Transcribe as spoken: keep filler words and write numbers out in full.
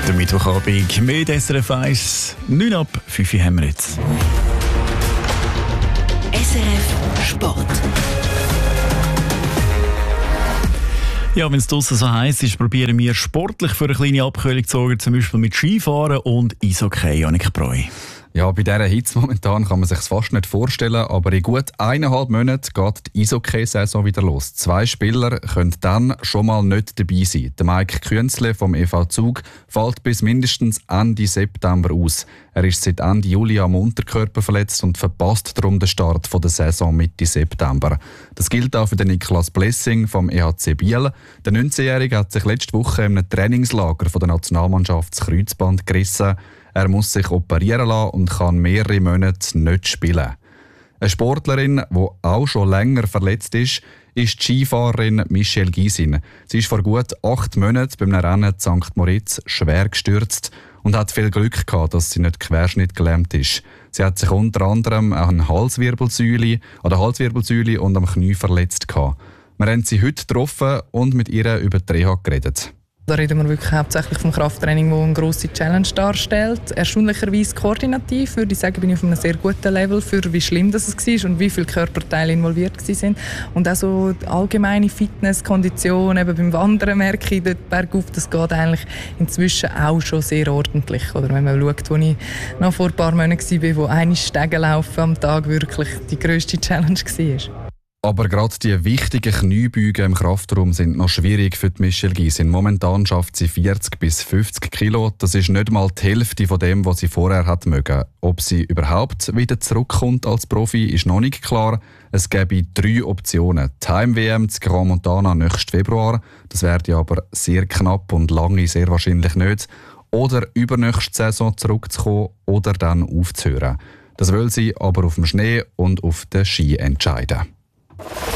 Der Mittwochabend mit S R F eins, neun ab fünf Uhr haben wir jetzt. S R F Sport. Ja, wenn es draussen so heiß ist, probieren wir sportlich für eine kleine Abkühlung zu sorgen, zum Beispiel mit Skifahren und Eishockey. Janik Breu. Ja, bei dieser Hitze momentan kann man sich fast nicht vorstellen, aber in gut eineinhalb Monaten geht die Eishockey-Saison wieder los. Zwei Spieler können dann schon mal nicht dabei sein. Der Mike Künzle vom E V Zug fällt bis mindestens Ende September aus. Er ist seit Ende Juli am Unterkörper verletzt und verpasst darum den Start der Saison Mitte September. Das gilt auch für den Niklas Blessing vom E H C Biel. Der neunzehnjährige hat sich letzte Woche in einem Trainingslager von der Nationalmannschaft das Kreuzband gerissen. Er muss sich operieren lassen und kann mehrere Monate nicht spielen. Eine Sportlerin, die auch schon länger verletzt ist, ist die Skifahrerin Michelle Gysin. Sie ist vor gut acht Monaten beim Rennen in Sankt Moritz schwer gestürzt und hat viel Glück gehabt, dass sie nicht querschnittgelähmt ist. Sie hat sich unter anderem an der Halswirbelsäule, an der Halswirbelsäule und am Knie verletzt gehabt. Wir haben sie heute getroffen und mit ihr über die Reha geredet. Da reden wir wirklich hauptsächlich vom Krafttraining, das eine grosse Challenge darstellt. Erstaunlicherweise koordinativ, würde ich sagen, bin ich auf einem sehr guten Level, für wie schlimm das war und wie viele Körperteile involviert waren. Und auch so die allgemeine Fitness, Kondition, eben beim Wandern merke ich, dort bergauf, das geht eigentlich inzwischen auch schon sehr ordentlich. Oder wenn man schaut, wo ich noch vor ein paar Monaten war, wo eine Stege laufen am Tag wirklich die grösste Challenge war. Aber gerade die wichtigen Kniebeugen im Kraftraum sind noch schwierig für die Michelle Gysin. Momentan schafft sie vierzig bis fünfzig Kilo. Das ist nicht mal die Hälfte von dem, was sie vorher hat mögen. Ob sie überhaupt wieder zurückkommt als Profi, ist noch nicht klar. Es gäbe drei Optionen. Die Heim-W M zu Grand Montana nächsten Februar. Das wäre aber sehr knapp und lange sehr wahrscheinlich nicht. Oder übernächste Saison zurückzukommen oder dann aufzuhören. Das will sie aber auf dem Schnee und auf den Ski entscheiden.